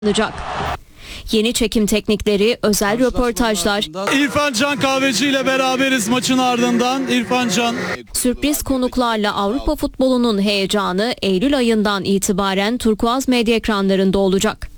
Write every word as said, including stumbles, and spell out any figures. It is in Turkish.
olacak. Yeni çekim teknikleri, özel röportajlar, İrfan Can Kahveci ile beraberiz maçın ardından. İrfan Can. sürpriz konuklarla Avrupa futbolunun heyecanı Eylül ayından itibaren Turkuaz medya ekranlarında olacak.